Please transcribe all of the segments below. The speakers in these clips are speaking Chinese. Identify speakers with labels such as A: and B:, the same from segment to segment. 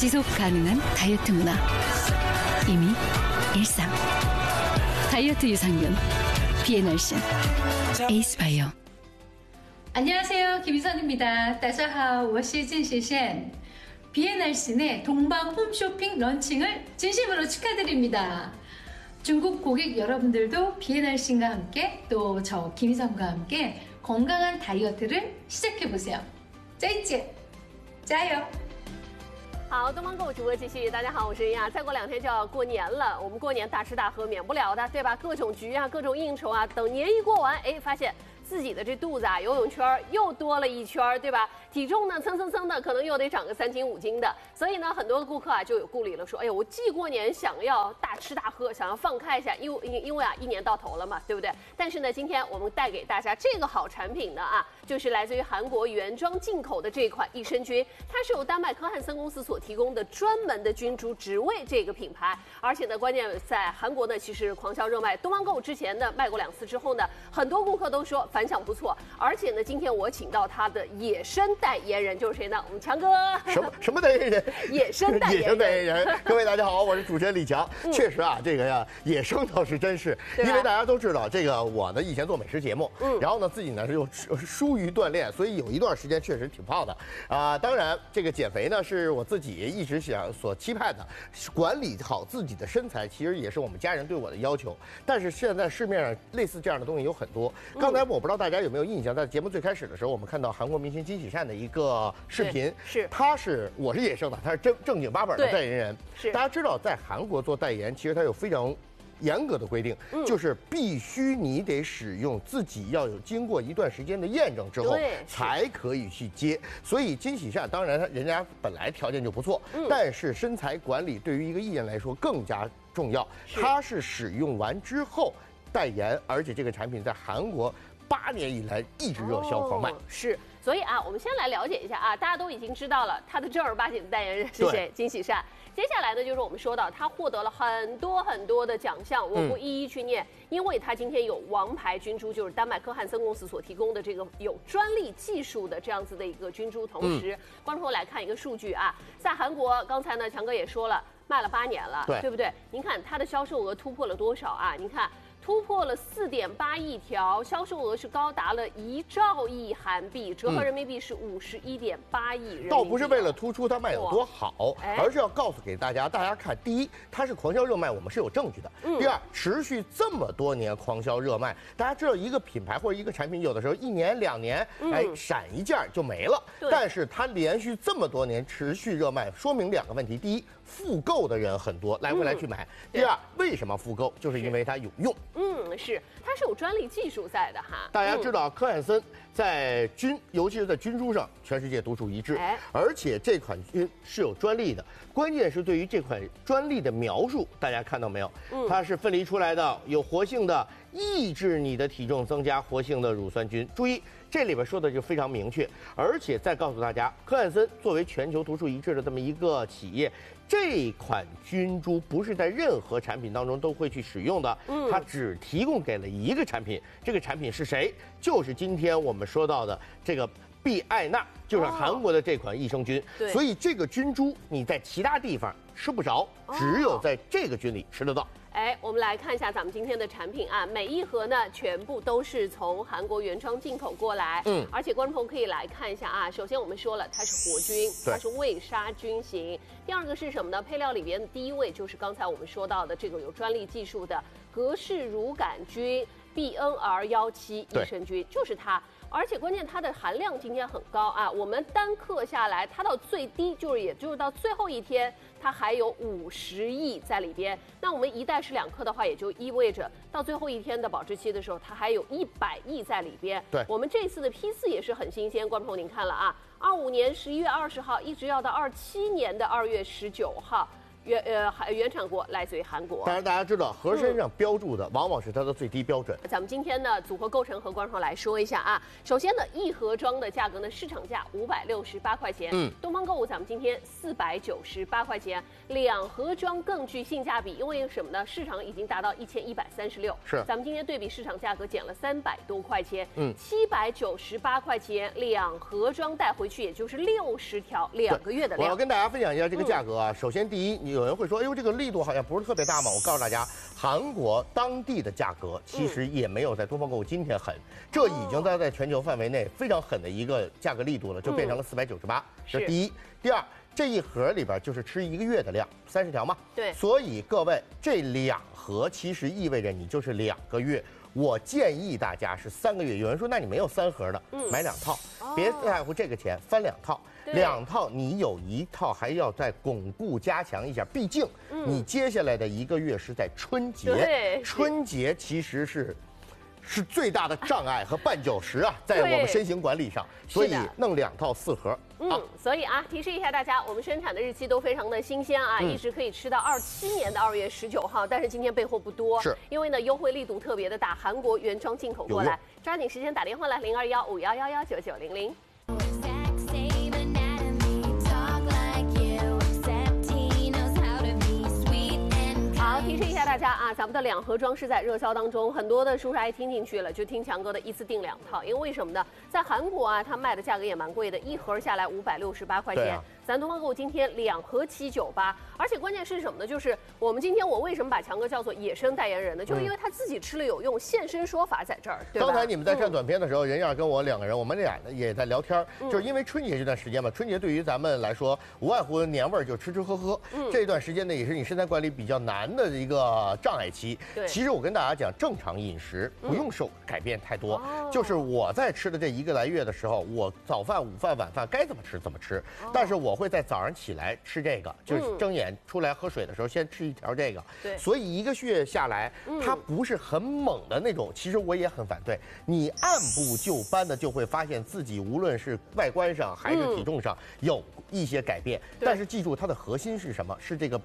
A: 지속 가능한 다이어트 문화. 이미 일상. 다이어트 유산균. 비엔얼신. 에이스바이오.
B: 안녕하세요, 김희선입니다. 大家好，我是金喜善。 비엔얼신의 동방 홈쇼핑 런칭을 진심으로 축하드립니다. 중국 고객 여러분들도 비엔얼신과 함께 또 저 김희선과 함께 건강한 다이어트를 시작해보세요. 再见，加油！
C: 好，东方购物直播继续。大家好，我是亚。再过2天就要过年了，我们过年大吃大喝免不了的，对吧？各种局啊，各种应酬啊，等年一过完，哎，发现自己的这肚子啊，游泳圈又多了1圈，对吧？体重呢，蹭的，可能又得长个3斤5斤的。所以呢，很多的顾客啊就有顾虑了，说，哎呀，我既过年想要大吃大喝，想要放开一下，因为啊，一年到头了嘛，对不对？但是呢，今天我们带给大家这个好产品呢啊，就是来自于韩国原装进口的这款益生菌，它是由丹麦科汉森公司所提供的专门的菌株，只为这个品牌。而且呢，关键在韩国呢，其实狂销热卖。东方购物之前呢卖过2次之后呢，很多顾客都说反响不错。而且呢，今天我请到他的野生代言人就是谁呢？我们强哥。
D: 什么代言人？
C: 野生代言人。
D: 各位大家好，我是主持人李强。确实啊，这个呀，野生倒是真是，因为大家都知道，这个我呢以前做美食节目，然后呢自己呢又疏于锻炼，所以有一段时间确实挺胖的啊。当然，这个减肥呢是我自己一直所期盼的，管理好自己的身材，其实也是我们家人对我的要求。但是现在市面上类似这样的东西有很多。刚才我不知道大家有没有印象，在节目最开始的时候，我们看到韩国明星金喜善的一个视频，
C: 是
D: 我是野生的，他是正经八本的代言人。
C: 是
D: 大家知道，在韩国做代言，其实它有非常严格的规定，就是必须你得使用自己要有经过一段时间的验证之后，才可以去接。所以金喜善当然人家本来条件就不错，但是身材管理对于一个艺人来说更加重要。他是使用完之后代言，而且这个产品在韩国8年以来一直热销狂卖。
C: 是。所以啊，我们先来了解一下啊，大家都已经知道了他的正儿八经的代言人是谁，金喜善。接下来呢，就是我们说到他获得了很多的奖项，我不一一去念，因为他今天有王牌菌株，就是丹麦科汉森公司所提供的这个有专利技术的这样子的一个菌株。同时，观众朋友来看一个数据啊，在韩国，刚才呢强哥也说了，卖了8年了，对不对？您看它的销售额突破了多少啊？您看。突破了4.8亿条，销售额是高达了1兆亿韩币，折合人民币是51.8亿人民币。
D: 倒不是为了突出它卖有多好，而是要告诉给大家看，第一，它是狂销热卖，我们是有证据的；第二，持续这么多年狂销热卖，大家知道一个品牌或者一个产品，有的时候1年2年，闪一件就没了，但是它连续这么多年持续热卖，说明2个问题：第一，复购的人很多，来回来去买；第二，为什么复购？就是因为它有用。
C: 是，它是有专利技术在的哈。
D: 大家知道，科汉森在尤其是在菌株上，全世界独树一帜，而且这款菌是有专利的。关键是对于这款专利的描述，大家看到没有？它是分离出来的，有活性的，抑制你的体重增加活性的乳酸菌。注意，这里边说的就非常明确，而且再告诉大家，科汉森作为全球独树一帜的这么一个企业。这款菌株不是在任何产品当中都会去使用的，它只提供给了一个产品，这个产品是谁？就是今天我们说到的这个必艾纳，就是韩国的这款益生菌。所以这个菌株你在其他地方吃不着，只有在这个菌里吃得到。
C: 我们来看一下咱们今天的产品啊，每一盒呢全部都是从韩国原装进口过来，而且观众朋友可以来看一下啊。首先我们说了，它是活菌，它是未杀菌型。第二个是什么呢？配料里边的第一位就是刚才我们说到的这个有专利技术的格氏乳杆菌 BNR17益生菌，就是它。而且关键它的含量今天很高啊，我们单克下来，它到最低也就是到最后一天，它还有50亿在里边。那我们一袋是2克的话，也就意味着到最后一天的保质期的时候，它还有100亿在里边。
D: 对，
C: 我们这次的批次也是很新鲜，观众朋友您看了啊，25年11月20号一直要到27年的2月19号。 原产国来自于韩国。
D: 当然，大家知道盒身上标注的往往是它的最低标准。
C: 咱们今天呢，组合构成和观众来说一下啊。首先呢，一盒装的价格呢，市场价568块钱，东方购物咱们今天498块钱，两盒装更具性价比，因为什么呢？市场已经达到1136，
D: 是，
C: 咱们今天对比市场价格减了300多块钱，798块钱两盒装带回去，也就是60条2个月的量。
D: 我要跟大家分享一下这个价格啊。首先，第一，有人会说，哎呦，这个力度好像不是特别大嘛。我告诉大家，韩国当地的价格其实也没有在东方购物今天狠，这已经在全球范围内非常狠的一个价格力度了，就变成了498，这是第一。第二，这一盒里边就是吃1个月的量，30条嘛。
C: 对。所
D: 以各位，这2盒其实意味着你就是2个月。我建议大家是3个月。有人说，那你没有3盒的，买2套，别在乎这个钱，翻2套。2套你有1套还要再巩固加强一下，毕竟你接下来的1个月是在春节，春节其实是最大的障碍和绊脚石啊，在我们身形管理上，所以弄2套4盒。
C: 所以啊，提示一下大家，我们生产的日期都非常的新鲜啊，一直可以吃到27年的2月19号，但是今天备货不多，
D: 是
C: 因为呢优惠力度特别的大，韩国原装进口过来，抓紧时间打电话来021511199900。提示一下大家啊，咱们的2盒装是在热销当中，很多的叔叔阿姨听进去了，就听强哥的，一次订2套。因为为什么呢？在韩国啊，它卖的价格也蛮贵的，一盒下来568块钱。咱东方购物今天2盒798，而且关键是什么呢？就是我们今天我为什么把强哥叫做野生代言人呢？就是因为他自己吃了有用，现身说法在这儿，对吧？
D: 刚才你们在看短片的时候，任燕跟我2个人，我们俩也在聊天，就是因为春节这段时间嘛，春节对于咱们来说，无外乎年味儿，就吃吃喝喝。这段时间呢，也是你身材管理比较难的一个障碍期。其实我跟大家讲，正常饮食不用改变太多，就是我在吃的这1个来月的时候，我早饭、午饭、晚饭该怎么吃怎么吃，但是我会在早上起来吃这个，就是睁眼出来喝水的时候先吃1条这个。所以1个月下来，它不是很猛的那种。其实我也很反对，你按部就班的就会发现自己无论是外观上还是体重上有一些改变。但是记住，它的核心是什么？是这个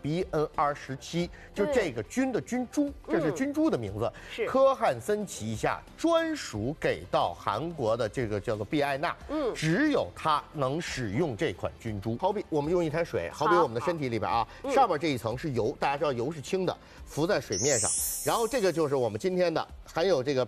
D: BNR17，就是这个菌的菌株，这是菌株的名字，是科汉森旗下专属给到韩国的这个叫做必艾纳，只有它能使用这款菌株。好比我们用一滩水，好比我们的身体里边啊，上面这一层是油，大家知道油是轻的，浮在水面上，然后这个就是我们今天的含有这个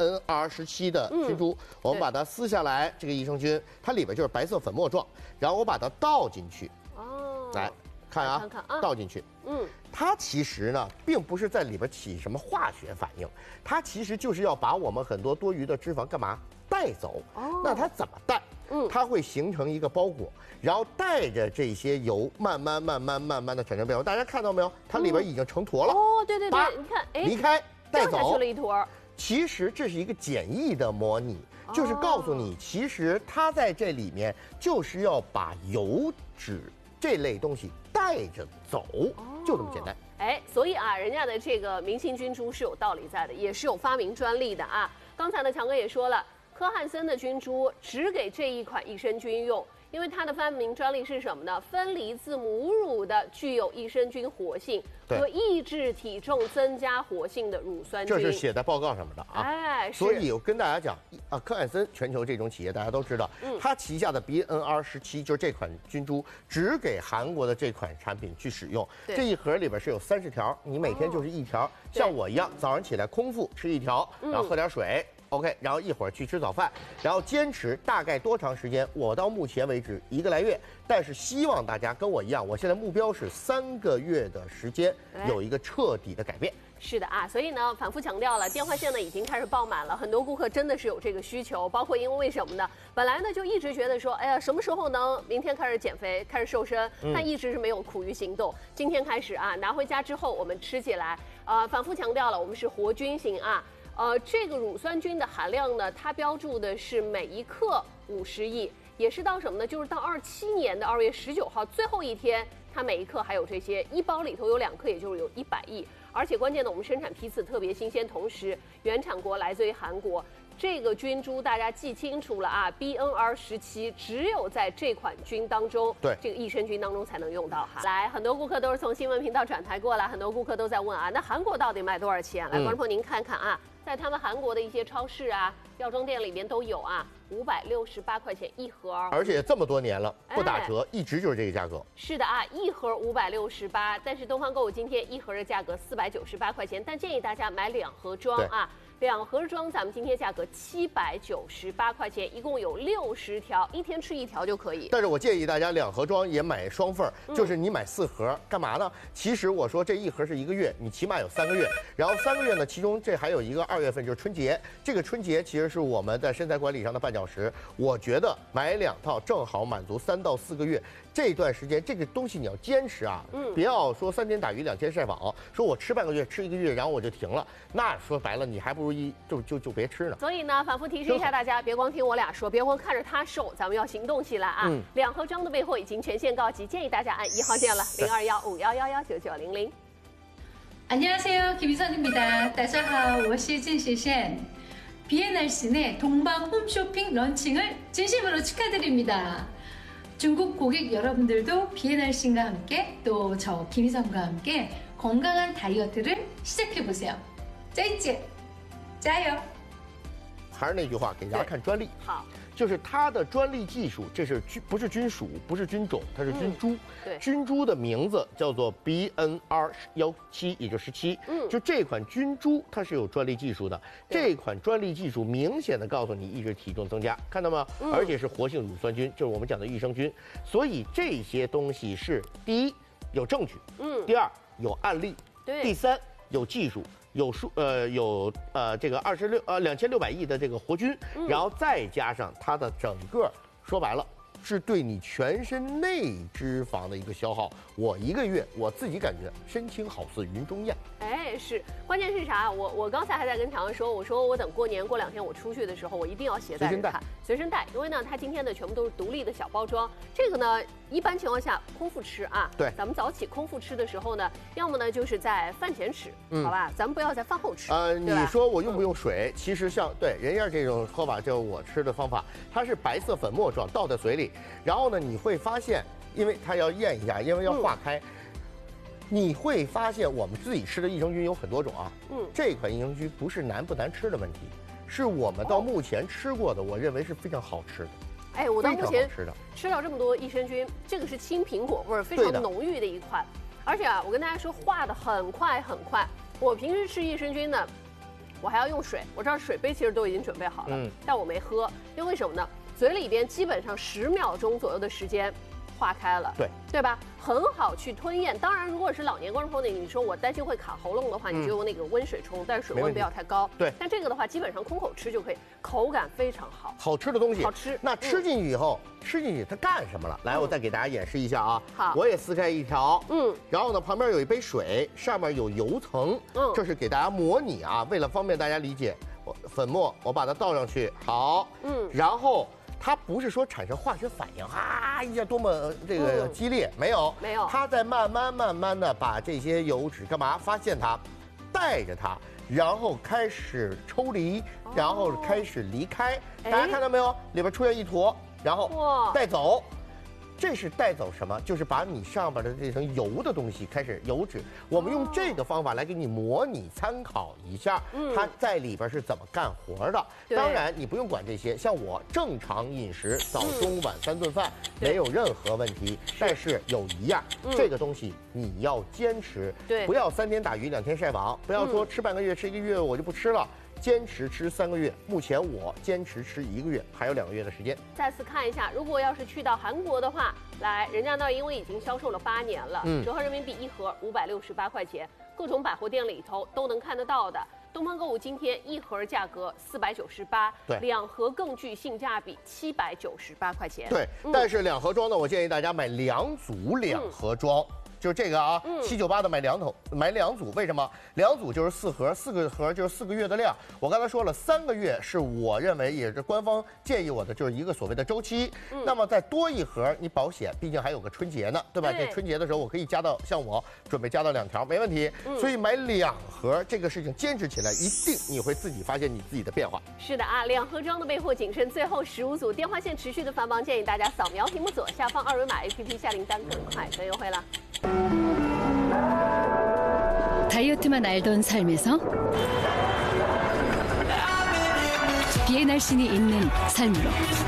D: BNR17的菌株，我们把它撕下来，这个益生菌它里边就是白色粉末状，然后我把它倒进去，来看啊，倒进去，它其实呢，并不是在里边起什么化学反应，它其实就是要把我们很多多余的脂肪干嘛带走。那它怎么带？它会形成一个包裹，然后带着这些油，慢慢的产生变化。大家看到没有？它里边已经成坨了。
C: 对，你看，
D: 离开带走，
C: 掉下去了一坨。
D: 其实这是一个简易的模拟，就是告诉你，其实它在这里面就是要把油脂这类东西带着走，就这么简单。
C: 所以啊，人家的这个明星菌株是有道理在的，也是有发明专利的啊。刚才呢，强哥也说了，科汉森的菌株只给这一款益生菌用，因为它的发明专利是什么呢？分离自母乳的具有益生菌活性和抑制体重增加活性的乳酸菌。
D: 这是写在报告上面的啊。所以我跟大家讲啊，科汉森全球这种企业大家都知道，它旗下的 BNR17就是这款菌株，只给韩国的这款产品去使用。这一盒里边是有30条，你每天就是1条，像我一样，早上起来空腹吃1条，然后喝点水。OK， 然后一会儿去吃早饭，然后坚持大概多长时间？我到目前为止1个来月，但是希望大家跟我一样，我现在目标是3个月的时间有一个彻底的改变。
C: 是的啊，所以呢，反复强调了，电话线呢已经开始爆满了，很多顾客真的是有这个需求，包括因为什么呢？本来呢就一直觉得说，哎呀，什么时候能明天开始减肥，开始瘦身，但一直是没有苦于行动。今天开始啊，拿回家之后我们吃起来，反复强调了，我们是活菌型啊。这个乳酸菌的含量呢，它标注的是每1克50亿，也是到什么呢？就是到27年的2月19号最后一天，它每1克还有这些，1包里头有2克，也就是有100亿。而且关键的，我们生产批次特别新鲜，同时原产国来自于韩国。 这个菌株大家记清楚了啊 ，BNR17只有在这款菌当中，
D: 对
C: 这个益生菌当中才能用到哈。来，很多顾客都是从新闻频道转台过来，很多顾客都在问啊，那韩国到底卖多少钱？来，观众朋友您看看啊，在他们韩国的一些超市啊、药妆店里面都有啊，568块钱一盒，
D: 而且这么多年了不打折，一直就是这个价格。
C: 是的啊，一盒568，但是东方购物今天一盒的价格498块钱，但建议大家买2盒装啊。2盒装，咱们今天价格798块钱，一共有60条，一天吃1条就可以。
D: 但是我建议大家2盒装也买双份儿，就是你买4盒，干嘛呢？其实我说这一盒是1个月，你起码有3个月，然后3个月呢，其中这还有一个2月份就是春节，这个春节其实是我们在身材管理上的绊脚石。我觉得买2套正好满足3到4个月。这段时间这个东西你要坚持啊，别要说3天打鱼2天晒网，说我吃半个月吃1个月然后我就停了，那说白了你还不如就别吃呢。
C: 所以呢，反复提示一下大家，别光听我俩说，别光看着他瘦，咱们要行动起来啊！2盒装的备货已经全线告急，建议大家按1号键了，0215119900。
B: 안녕하세요, 김희선입니다. 大家好，我是郑先生。 BNRC 내 동방 홈쇼핑 런칭을 진심으로 축하드립니다. 중국 고객 여러분들도 BNRC과 함께 또 저 김희선과 함께 건강한 다이어트를 시작해보세요. 짜이찌 짜요.
D: 还是那句话，给大家看专利。
C: 好，
D: 就是它的专利技术，这是不是菌属，不是菌种，它是菌株。
C: 对，
D: 菌株的名字叫做 BNR17，也就17。就这款菌株它是有专利技术的。这款专利技术明显的告诉你抑制体重增加，看到吗？而且是活性乳酸菌，就是我们讲的益生菌。所以这些东西是第一有证据，第二有案例，第三有技术。有这个2600亿的这个活菌，然后再加上它的整个，说白了是对你全身内脂肪的一个消耗。我1个月我自己感觉身轻好似云中雁。
C: 哎，是，关键是啥？我刚才还在跟强强说，我说我等过年过2天我出去的时候，我一定要携带着它，随身带，因为呢，它今天的全部都是独立的小包装。这个呢，一般情况下空腹吃啊，
D: 对，
C: 咱们早起空腹吃的时候呢，要么呢就是在饭前吃，好吧，咱们不要在饭后吃。
D: 你说我用不用水？其实像对人家这种喝法，就我吃的方法，它是白色粉末状，倒在水里，然后呢，你会发现，因为它要咽一下，因为要化开。你会发现我们自己吃的益生菌有很多种啊，这款益生菌不是难不难吃的问题，是我们到目前吃过的，我认为是非常好吃的。
C: 哎，我到目前吃到这么多益生菌，这个是青苹果味儿非常浓郁的一款，而且啊，我跟大家说化的很快很快。我平时吃益生菌呢，我还要用水，我这儿水杯其实都已经准备好了，但我没喝，因为什么呢？嘴里边基本上10秒钟左右的时间。化开了，对吧？很好去吞咽。当然，如果是老年观众朋友，你说我担心会卡喉咙的话，你就用那个温水冲，但是水温不要太高。
D: 对，
C: 但这个的话，基本上空口吃就可以，口感非常好。
D: 好吃的东西，
C: 好吃。
D: 那吃进去以后，吃进去它干什么了？来，我再给大家演示一下啊。
C: 好，
D: 我也撕开一条，然后呢，旁边有一杯水，上面有油层，这是给大家模拟啊，为了方便大家理解，粉末我把它倒上去，好，然后。它不是说产生化学反应，啊一下多么这个激烈，没有，它在慢慢的把这些油脂干嘛？发现它，带着它，然后开始抽离，然后开始离开。大家看到没有？里边出现一坨，然后带走。这是带走什么？就是把你上边的这层油的东西开始油脂。我们用这个方法来给你模拟参考一下，它在里边是怎么干活的。当然你不用管这些，像我正常饮食，早中晚3顿饭没有任何问题。但是有一样，这个东西你要坚持，不要3天打鱼2天晒网，不要说吃半个月吃1个月我就不吃了。坚持吃3个月，目前我坚持吃1个月，还有2个月的时间。
C: 再次看一下，如果要是去到韩国的话，来人家那儿因为已经销售了8年了，折合人民币1盒568块钱，各种百货店里头都能看得到的。东方购物今天1盒价格498，
D: 对
C: ，2盒更具性价比798块钱。
D: 对，但是2盒装呢，我建议大家买2组2盒装。 就是这个啊，798的买2组，为什么？2组就是4盒，4个盒就是4个月的量。我刚才说了，3个月是我认为也是官方建议我的，就是一个所谓的周期。那么再多一盒，你保险，毕竟还有个春节呢，对吧？这春节的时候我可以加到，像我准备加到2条，没问题。所以买2盒这个事情坚持起来，一定你会自己发现你自己的变化。
C: 是的啊，2盒装的备货谨慎，最后15组电话线持续的繁忙，建议大家扫描屏幕左下方2维码 APP 下订单更快更优惠了。
A: 다이어트만 알던 삶에서 비엔알신이 있는 삶으로